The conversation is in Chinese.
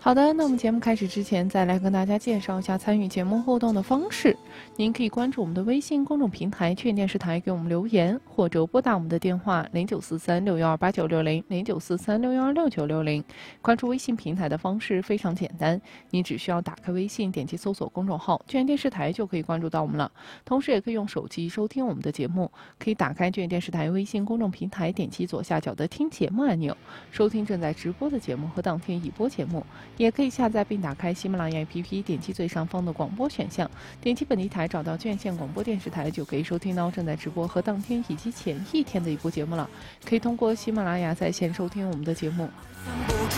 好的，那我们节目开始之前，再来跟大家介绍一下参与节目互动的方式。您可以关注我们的微信公众平台“劝电视台”，给我们留言，或者拨打我们的电话0943618960，0943616960。关注微信平台的方式非常简单，你只需要打开微信，点击搜索公众号“劝电视台”就可以关注到我们了。同时，也可以用手机收听我们的节目，可以打开劝电视台微信公众平台，点击左下角的听节目按钮，收听正在直播的节目和当天已播节目。也可以下载并打开喜马拉雅 APP， 点击最上方的广播选项，点击本地台，找到卷县广播电视台，就可以收听到正在直播和当天以及前一天的一播节目了。可以通过喜马拉雅在线收听我们的节目。